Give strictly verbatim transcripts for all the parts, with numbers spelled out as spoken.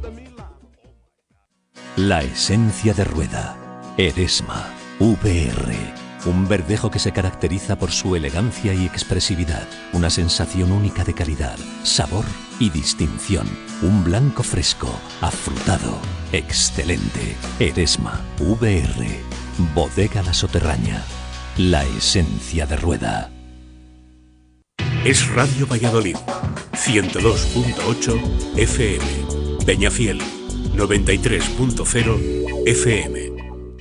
La esencia de rueda. Eresma. V R. Un verdejo que se caracteriza por su elegancia y expresividad. Una sensación única de calidad, sabor y distinción. Un blanco fresco, afrutado, excelente. Eresma. V R. Bodega La Soterraña. La esencia de rueda. Es Radio Valladolid. ciento dos punto ocho F M. Peñafiel. noventa y tres punto cero F M.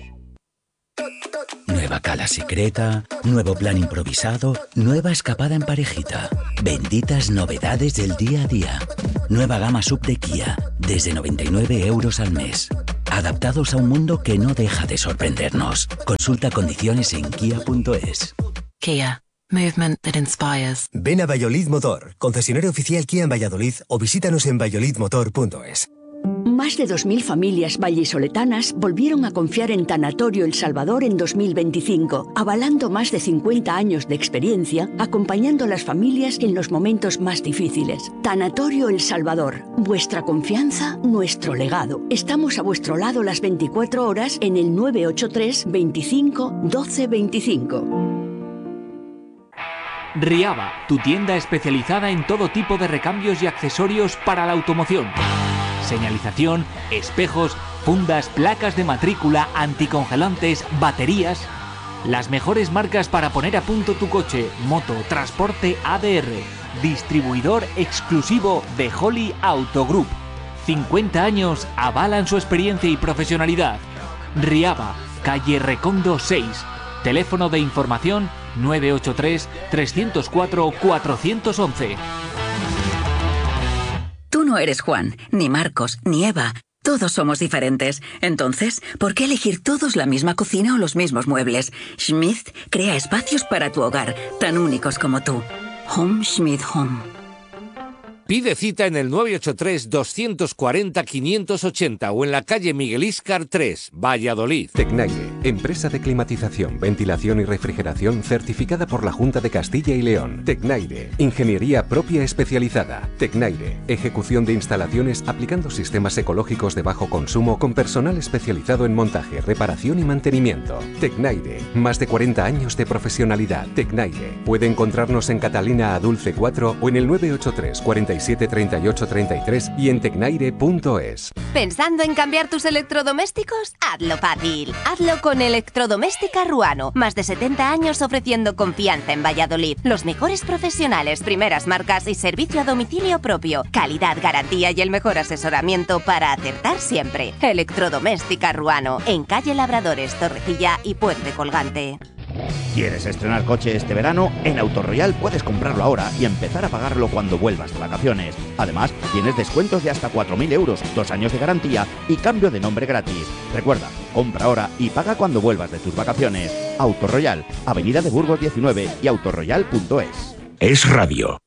Nueva cala secreta, nuevo plan improvisado, nueva escapada en parejita. Benditas novedades del día a día. Nueva gama sub de Kia, desde noventa y nueve euros al mes. Adaptados a un mundo que no deja de sorprendernos. Consulta condiciones en kia punto es. Kia. Movement that inspires. Ven a Valladolid Motor, concesionario oficial Kia en Valladolid, o visítanos en valladolid motor punto es. Más de dos mil familias vallisoletanas volvieron a confiar en Tanatorio El Salvador en dos mil veinticinco, avalando más de cincuenta años de experiencia, acompañando a las familias en los momentos más difíciles. Tanatorio El Salvador, vuestra confianza, nuestro legado. Estamos a vuestro lado las veinticuatro horas en el nueve ocho tres, veinticinco, doce veinticinco. Riaba, tu tienda especializada en todo tipo de recambios y accesorios para la automoción. Señalización, espejos, fundas, placas de matrícula, anticongelantes, baterías. Las mejores marcas para poner a punto tu coche, moto, transporte A D R. Distribuidor exclusivo de Holly Auto Group. cincuenta años avalan su experiencia y profesionalidad. Riaba, calle Recondo seis. Teléfono de información nueve ocho tres, tres cero cuatro, cuatro uno uno. Tú no eres Juan, ni Marcos, ni Eva. Todos somos diferentes. Entonces, ¿por qué elegir todos la misma cocina o los mismos muebles? Schmidt crea espacios para tu hogar, tan únicos como tú. Home Schmidt Home. Pide cita en el nueve ocho tres, dos cuatro cero, cinco ocho cero o en la calle Miguel Íscar tres, Valladolid. Tecnaire, empresa de climatización, ventilación y refrigeración certificada por la Junta de Castilla y León. Tecnaire, ingeniería propia especializada. Tecnaire, ejecución de instalaciones aplicando sistemas ecológicos de bajo consumo con personal especializado en montaje, reparación y mantenimiento. Tecnaire, más de cuarenta años de profesionalidad. Tecnaire, puede encontrarnos en Catalina Adulce cuatro o en el nueve ocho tres, cuarenta y siete, treinta y ocho, treinta y tres y en tecnaire punto es. ¿Pensando en cambiar tus electrodomésticos? Hazlo fácil. Hazlo con Electrodoméstica Ruano. Más de setenta años ofreciendo confianza en Valladolid. Los mejores profesionales, primeras marcas y servicio a domicilio propio. Calidad, garantía y el mejor asesoramiento para acertar siempre. Electrodoméstica Ruano. En calle Labradores, Torrecilla y Puente Colgante. ¿Quieres estrenar coche este verano? En Autorroyal puedes comprarlo ahora y empezar a pagarlo cuando vuelvas de vacaciones. Además, tienes descuentos de hasta cuatro mil euros, dos años de garantía y cambio de nombre gratis. Recuerda, compra ahora y paga cuando vuelvas de tus vacaciones. Autorroyal, Avenida de Burgos diecinueve y autorroyal punto es. Es Radio.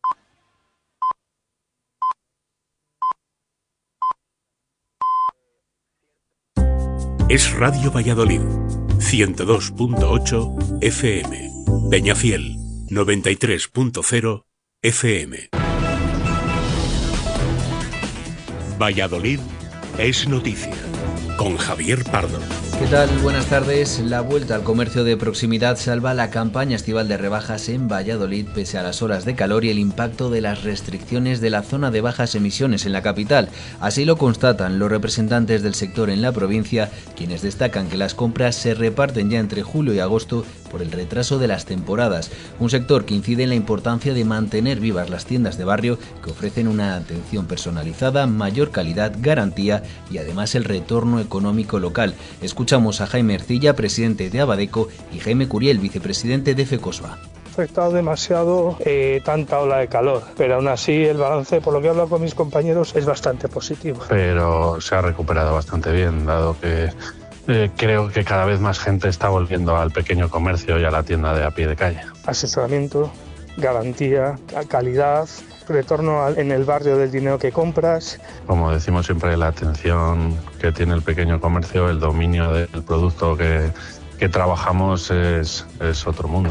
Es Radio Valladolid. ciento dos punto ocho F M. Peñafiel, noventa y tres punto cero F M. Valladolid es noticia. Con Javier Pardo. ¿Qué tal? Buenas tardes. La vuelta al comercio de proximidad salva la campaña estival de rebajas en Valladolid pese a las horas de calor y el impacto de las restricciones de la zona de bajas emisiones en la capital. Así lo constatan los representantes del sector en la provincia, quienes destacan que las compras se reparten ya entre julio y agosto por el retraso de las temporadas. Un sector que incide en la importancia de mantener vivas las tiendas de barrio que ofrecen una atención personalizada, mayor calidad, garantía y además el retorno económico local. Escuchamos a Jaime Ercilla, presidente de Abadeco, y Jaime Curiel, vicepresidente de FECOSBA. Afectado demasiado eh, tanta ola de calor, pero aún así el balance, por lo que he hablado con mis compañeros, es bastante positivo. Pero se ha recuperado bastante bien, dado que eh, creo que cada vez más gente está volviendo al pequeño comercio y a la tienda de a pie de calle. Asesoramiento, garantía, calidad, retorno en el barrio del dinero que compras. Como decimos siempre, la atención que tiene el pequeño comercio, el dominio del producto que, que trabajamos es, es otro mundo.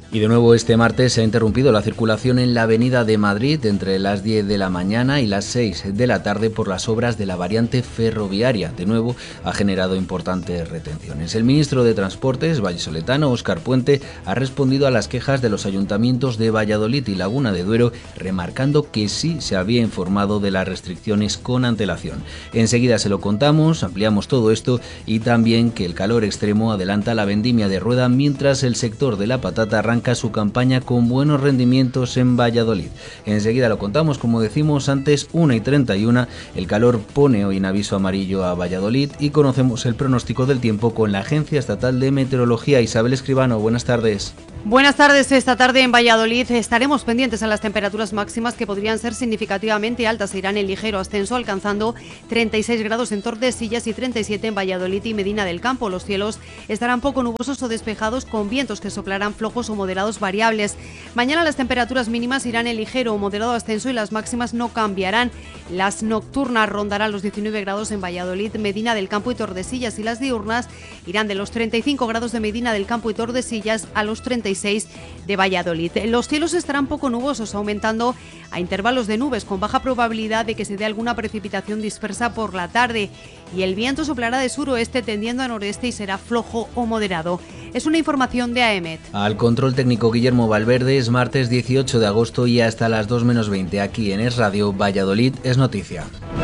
Y de nuevo este martes se ha interrumpido la circulación en la Avenida de Madrid entre las diez de la mañana y las seis de la tarde por las obras de la variante ferroviaria. De nuevo ha generado importantes retenciones. El ministro de Transportes vallisoletano, Óscar Puente, ha respondido a las quejas de los ayuntamientos de Valladolid y Laguna de Duero, remarcando que sí se había informado de las restricciones con antelación. Enseguida se lo contamos, ampliamos todo esto y también que el calor extremo adelanta la vendimia de Rueda mientras el sector de la patata arranca su campaña con buenos rendimientos en Valladolid. Enseguida lo contamos, como decimos antes, una y treinta y una. El calor pone hoy en aviso amarillo a Valladolid y conocemos el pronóstico del tiempo con la Agencia Estatal de Meteorología. Isabel Escribano, buenas tardes. Buenas tardes. Esta tarde en Valladolid estaremos pendientes a las temperaturas máximas que podrían ser significativamente altas. Se irán en ligero ascenso, alcanzando treinta y seis grados en Tordesillas y treinta y siete en Valladolid y Medina del Campo. Los cielos estarán poco nubosos o despejados, con vientos que soplarán flojos o moderados variables. Mañana las temperaturas mínimas irán en ligero o moderado ascenso y las máximas no cambiarán. Las nocturnas rondarán los diecinueve grados en Valladolid, Medina del Campo y Tordesillas, y las diurnas irán de los treinta y cinco grados de Medina del Campo y Tordesillas a los treinta y seis de Valladolid. Los cielos estarán poco nubosos, aumentando a intervalos de nubes, con baja probabilidad de que se dé alguna precipitación dispersa por la tarde, y el viento soplará de suroeste tendiendo a noreste y será flojo o moderado. Es una información de A E M E T. Al control técnico Guillermo Valverde. Es martes dieciocho de agosto y hasta las dos menos veinte aquí en Es Radio, Valladolid es noticia.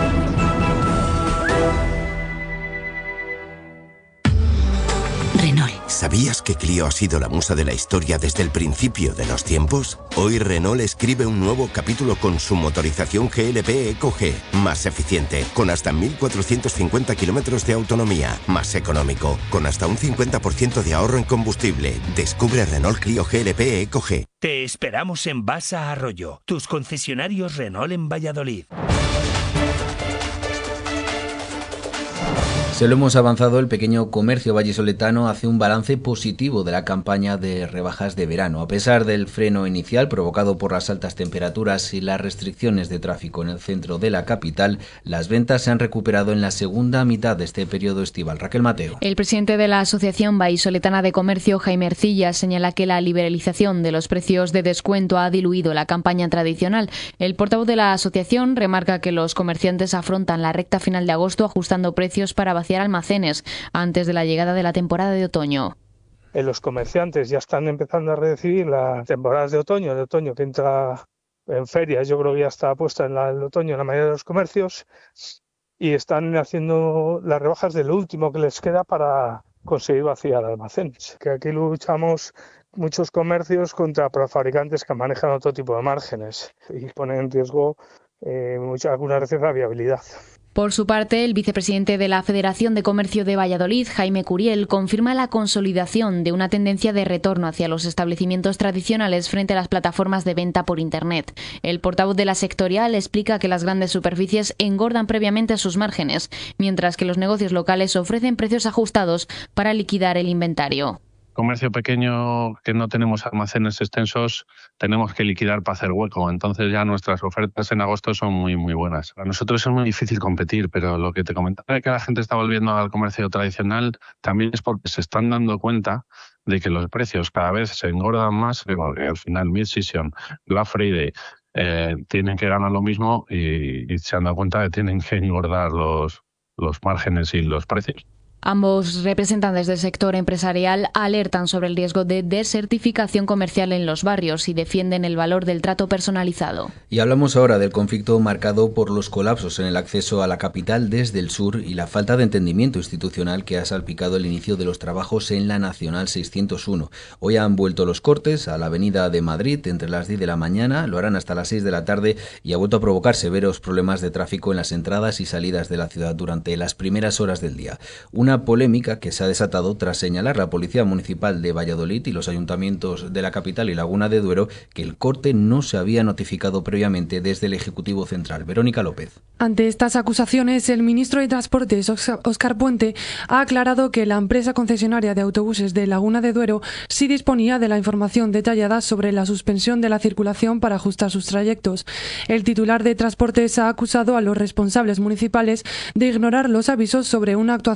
Renault. ¿Sabías que Clio ha sido la musa de la historia desde el principio de los tiempos? Hoy Renault escribe un nuevo capítulo con su motorización G L P Eco G, más eficiente, con hasta mil cuatrocientos cincuenta kilómetros de autonomía, más económico, con hasta un cincuenta por ciento de ahorro en combustible. Descubre Renault Clio G L P Eco G. Te esperamos en Basa Arroyo, tus concesionarios Renault en Valladolid. Se lo hemos avanzado, el pequeño comercio vallisoletano hace un balance positivo de la campaña de rebajas de verano. A pesar del freno inicial provocado por las altas temperaturas y las restricciones de tráfico en el centro de la capital, las ventas se han recuperado en la segunda mitad de este periodo estival. Raquel Mateo. El presidente de la Asociación Vallisoletana de Comercio, Jaime Ercilla, señala que la liberalización de los precios de descuento ha diluido la campaña tradicional. El portavoz de la asociación remarca que los comerciantes afrontan la recta final de agosto ajustando precios para vaciar almacenes antes de la llegada de la temporada de otoño. Los comerciantes ya están empezando a recibir las temporadas de otoño, de otoño que entra en ferias, yo creo que ya está puesta en la, el otoño en la mayoría de los comercios, y están haciendo las rebajas de lo último que les queda para conseguir vaciar almacenes. Que aquí luchamos muchos comercios contra fabricantes que manejan otro tipo de márgenes y ponen en riesgo eh, muchas, algunas veces la viabilidad. Por su parte, el vicepresidente de la Federación de Comercio de Valladolid, Jaime Curiel, confirma la consolidación de una tendencia de retorno hacia los establecimientos tradicionales frente a las plataformas de venta por Internet. El portavoz de la sectorial explica que las grandes superficies engordan previamente sus márgenes, mientras que los negocios locales ofrecen precios ajustados para liquidar el inventario. Comercio pequeño que no tenemos almacenes extensos, tenemos que liquidar para hacer hueco. Entonces ya nuestras ofertas en agosto son muy muy buenas. Para nosotros es muy difícil competir, pero lo que te comentaba de que la gente está volviendo al comercio tradicional también es porque se están dando cuenta de que los precios cada vez se engordan más, porque al final Mid-Season, Black Friday, eh, tienen que ganar lo mismo y, y se han dado cuenta de que tienen que engordar los, los márgenes y los precios. Ambos representantes del sector empresarial alertan sobre el riesgo de desertificación comercial en los barrios y defienden el valor del trato personalizado. Y hablamos ahora del conflicto marcado por los colapsos en el acceso a la capital desde el sur y la falta de entendimiento institucional que ha salpicado el inicio de los trabajos en la Nacional seiscientos uno. Hoy han vuelto los cortes a la Avenida de Madrid entre las diez de la mañana, lo harán hasta las seis de la tarde y ha vuelto a provocar severos problemas de tráfico en las entradas y salidas de la ciudad durante las primeras horas del día. Una polémica que se ha desatado tras señalar la Policía Municipal de Valladolid y los ayuntamientos de la capital y Laguna de Duero que el corte no se había notificado previamente desde el Ejecutivo Central. Verónica López. Ante estas acusaciones, el ministro de Transportes, Óscar Puente, ha aclarado que la empresa concesionaria de autobuses de Laguna de Duero sí disponía de la información detallada sobre la suspensión de la circulación para ajustar sus trayectos. El titular de Transportes ha acusado a los responsables municipales de ignorar los avisos sobre una actuación vinculada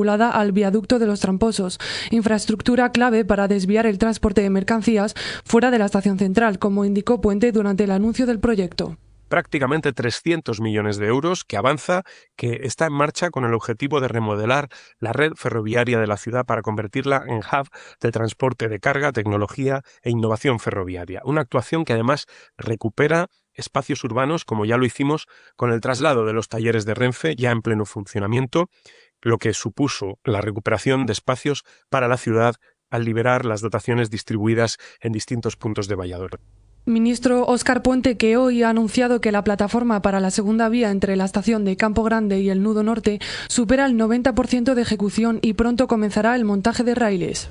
vinculada al viaducto de los Tramposos, infraestructura clave para desviar el transporte de mercancías fuera de la estación central, como indicó Puente durante el anuncio del proyecto. Prácticamente trescientos millones de euros que avanza, que está en marcha con el objetivo de remodelar la red ferroviaria de la ciudad para convertirla en hub de transporte de carga, tecnología e innovación ferroviaria. Una actuación que además recupera espacios urbanos, como ya lo hicimos con el traslado de los talleres de Renfe ya en pleno funcionamiento, lo que supuso la recuperación de espacios para la ciudad al liberar las dotaciones distribuidas en distintos puntos de Valladolid. Ministro Óscar Puente, que hoy ha anunciado que la plataforma para la segunda vía entre la estación de Campo Grande y el Nudo Norte supera el noventa por ciento de ejecución y pronto comenzará el montaje de raíles.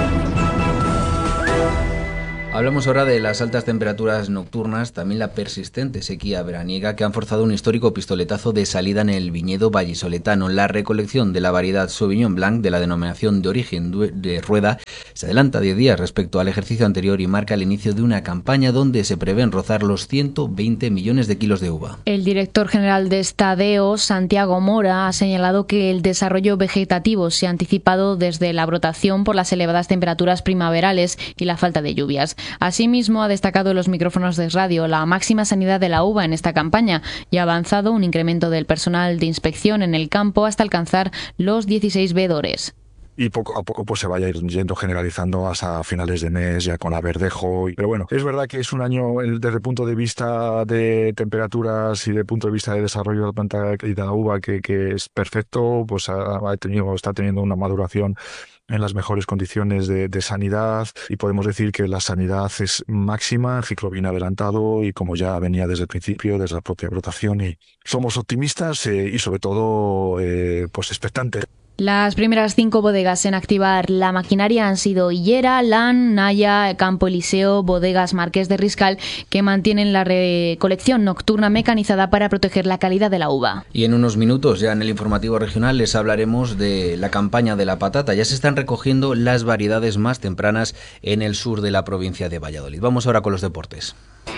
Hablamos ahora de las altas temperaturas nocturnas, también la persistente sequía veraniega que han forzado un histórico pistoletazo de salida en el viñedo vallisoletano. La recolección de la variedad Sauvignon Blanc de la denominación de origen de Rueda se adelanta diez días respecto al ejercicio anterior y marca el inicio de una campaña donde se prevén rozar los ciento veinte millones de kilos de uva. El director general de Estadeo, Santiago Mora, ha señalado que el desarrollo vegetativo se ha anticipado desde la brotación por las elevadas temperaturas primaverales y la falta de lluvias. Asimismo, ha destacado en los micrófonos de radio la máxima sanidad de la uva en esta campaña y ha avanzado un incremento del personal de inspección en el campo hasta alcanzar los dieciséis veedores. Y poco a poco pues se vaya ir yendo generalizando hasta finales de mes ya con la verdejo. Pero bueno, es verdad que es un año desde el punto de vista de temperaturas y desde el punto de vista de desarrollo de la planta y de la uva que, que es perfecto, pues ha, ha tenido, está teniendo una maduración en las mejores condiciones de, de sanidad y podemos decir que la sanidad es máxima, el ciclo viene adelantado y como ya venía desde el principio, desde la propia brotación, y somos optimistas eh, y sobre todo eh, pues expectantes. Las primeras cinco bodegas en activar la maquinaria han sido Hillera, Lan, Naya, Campo Eliseo, Bodegas Marqués de Riscal, que mantienen la recolección nocturna mecanizada para proteger la calidad de la uva. Y en unos minutos, ya en el informativo regional, les hablaremos de la campaña de la patata. Ya se están recogiendo las variedades más tempranas en el sur de la provincia de Valladolid. Vamos ahora con los deportes.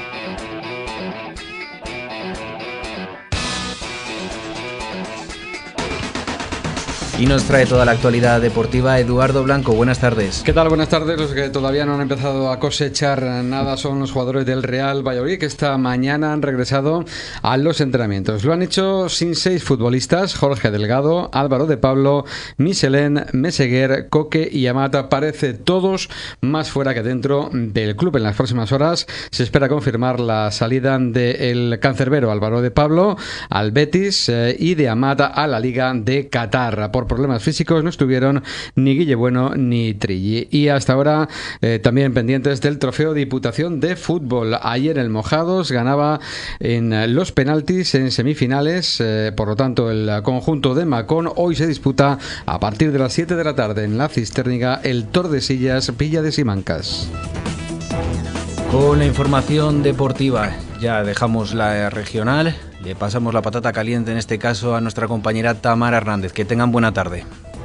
Y nos trae toda la actualidad deportiva Eduardo Blanco. Buenas tardes. ¿Qué tal? Buenas tardes. Los que todavía no han empezado a cosechar nada son los jugadores del Real Valladolid, que esta mañana han regresado a los entrenamientos. Lo han hecho sin seis futbolistas: Jorge Delgado, Álvaro de Pablo, Michelén, Meseguer, Coque y Amata. Parece todos más fuera que dentro del club. En las próximas horas se espera confirmar la salida del cancerbero Álvaro de Pablo al Betis eh, y de Amata a la Liga de Qatar. Por problemas físicos no estuvieron ni Guille Bueno ni Trilli. Y hasta ahora eh, también pendientes del trofeo Diputación de Fútbol. Ayer el Mojados ganaba en los penaltis en semifinales, eh, por lo tanto el conjunto de Macón. Hoy se disputa a partir de las siete de la tarde en la Cisterniga el Tordesillas Villa de Simancas. Con la información deportiva ya dejamos la regional. Le pasamos la patata caliente en este caso a nuestra compañera Tamara Hernández. Que tengan buena tarde.